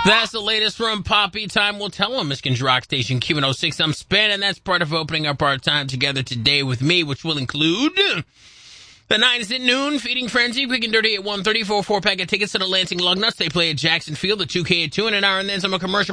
That's the latest from Poppy. Time will tell on Michigan's rock station Q106. I'm Span, and that's part of opening up our time together today with me, which will include the 9s at noon, Feeding Frenzy, Quick and Dirty at 1:30, 4 pack of tickets to the Lansing Lugnuts. They play at Jackson Field, the 2K at 2, and an hour and then some commercial